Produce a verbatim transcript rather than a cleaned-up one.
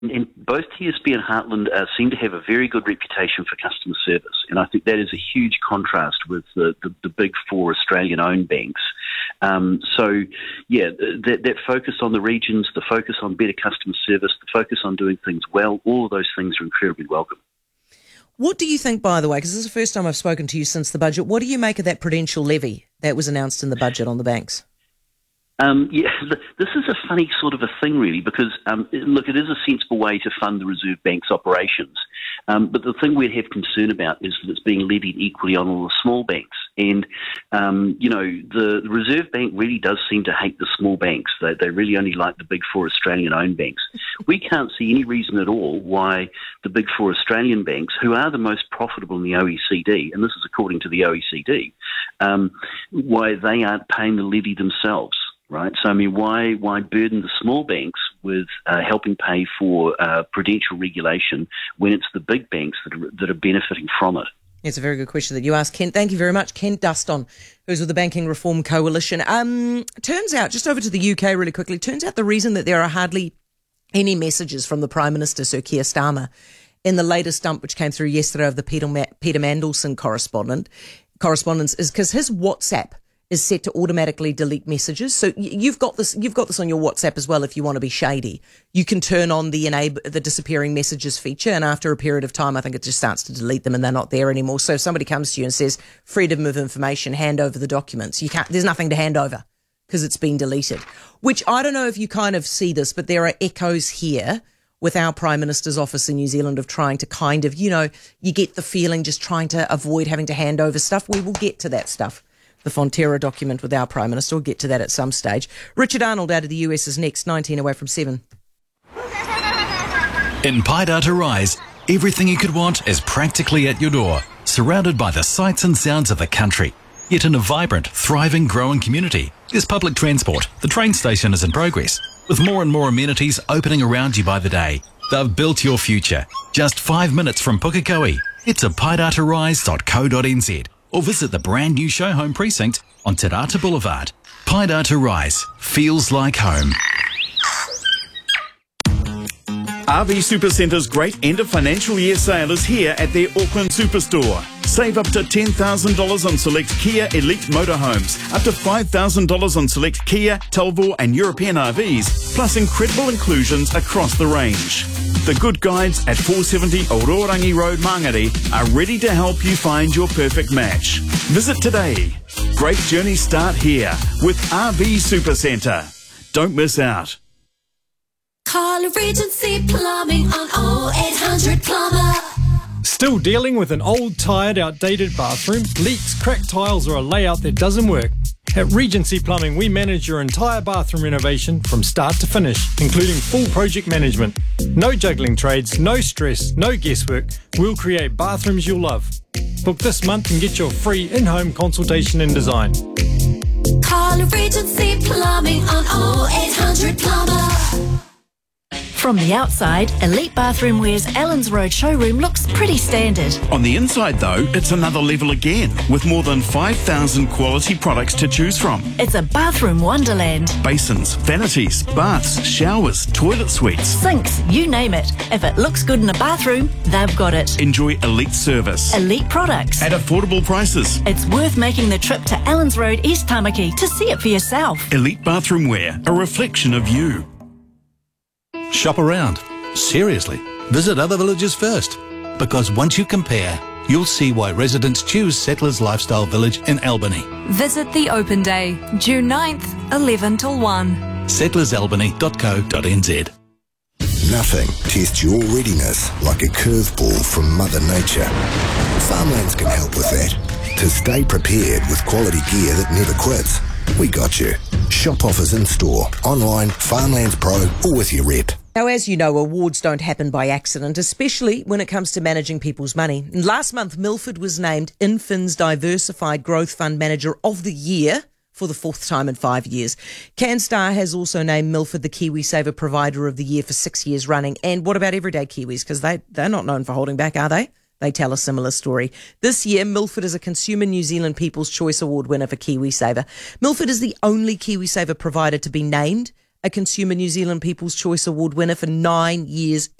And both T S B and Heartland uh, seem to have a very good reputation for customer service, and I think that is a huge contrast with the, the, the big four Australian-owned banks. Um, so, yeah, that, that focus on the regions, the focus on better customer service, the focus on doing things well, all of those things are incredibly welcome. What do you think, by the way, because this is the first time I've spoken to you since the budget, what do you make of that prudential levy that was announced in the budget on the banks? Um, yeah, this is a funny sort of a thing, really, because, um, look, it is a sensible way to fund the Reserve Bank's operations. Um, but the thing we have concern about is that it's being levied equally on all the small banks. And, um, you know, the, the Reserve Bank really does seem to hate the small banks. They, they really only like the big four Australian-owned banks. We can't see any reason at all why the big four Australian banks, who are the most profitable in the O E C D, and this is according to the O E C D, um, why they aren't paying the levy themselves. Right, so I mean, why why burden the small banks with uh, helping pay for uh, prudential regulation when it's the big banks that are, that are benefiting from it? It's a very good question that you asked, Kent. Thank you very much, Kent Duston, who's with the Banking Reform Coalition. Um, turns out, just over to the U K really quickly, turns out the reason that there are hardly any messages from the Prime Minister, Sir Keir Starmer, in the latest dump which came through yesterday of the Peter, Ma- Peter Mandelson correspondent correspondence is because his WhatsApp is set to automatically delete messages. So you've got this, you've got this on your WhatsApp as well. If you want to be shady, you can turn on the enable the disappearing messages feature, and after a period of time, I think it just starts to delete them, and they're not there anymore. So if somebody comes to you and says freedom of information, hand over the documents, you can't. There's nothing to hand over because it's been deleted. Which I don't know if you kind of see this, but there are echoes here with our Prime Minister's office in New Zealand of trying to kind of, you know, you get the feeling just trying to avoid having to hand over stuff. We will get to that stuff. The Fonterra document with our Prime Minister. We'll get to that at some stage. Richard Arnold out of the U S is next, nineteen away from seven. In Pai Data Rise, everything you could want is practically at your door, surrounded by the sights and sounds of the country. Yet in a vibrant, thriving, growing community, there's public transport. The train station is in progress, with more and more amenities opening around you by the day. They've built your future. Just five minutes from Pukekohe. Head to pai data rise dot co dot n z. Or visit the brand new show home precinct on Te Rata Boulevard. Pai Data Rise feels like home. R V Supercenter's great end of financial year sale is here at their Auckland Superstore. Save up to ten thousand dollars on select Kia Elite motorhomes, up to five thousand dollars on select Kia, Talbot and European R Vs, plus incredible inclusions across the range. The Good Guides at four seventy Ororangi Road, Mangere are ready to help you find your perfect match. Visit today. Great journeys start here with R V Supercenter. Don't miss out. Call Regency Plumbing on oh eight hundred plumber. Still dealing with an old, tired, outdated bathroom? Leaks, cracked tiles or a layout that doesn't work? At Regency Plumbing, we manage your entire bathroom renovation from start to finish, including full project management. No juggling trades, no stress, no guesswork. We'll create bathrooms you'll love. Book this month and get your free in-home consultation and design. Call Regency Plumbing on oh eight hundred plumber. From the outside, Elite Bathroom Wear's Allens Road showroom looks pretty standard. On the inside though, it's another level again, with more than five thousand quality products to choose from. It's a bathroom wonderland. Basins, vanities, baths, showers, toilet suites, sinks, you name it. If it looks good in a bathroom, they've got it. Enjoy elite service. Elite products. At affordable prices. It's worth making the trip to Allens Road, East Tamaki to see it for yourself. Elite Bathroom Wear, a reflection of you. Shop around. Seriously, visit other villages first. Because once you compare, you'll see why residents choose Settlers Lifestyle Village in Albany. Visit the open day, June ninth, eleven till one. settlers albany dot co dot n z. Nothing tests your readiness like a curveball from Mother Nature. Farmlands can help with that. To stay prepared with quality gear that never quits, we got you. Shop offers in store, online, Farmlands Pro, or with your rep. Now, as you know, awards don't happen by accident, especially when it comes to managing people's money. And last month, Milford was named Infin's Diversified Growth Fund Manager of the Year for the fourth time in five years. CanStar has also named Milford the KiwiSaver Provider of the Year for six years running. And what about everyday Kiwis? Because they, they're not known for holding back, are they? They tell a similar story. This year, Milford is a Consumer New Zealand People's Choice Award winner for KiwiSaver. Milford is the only KiwiSaver provider to be named a Consumer New Zealand People's Choice Award winner for nine years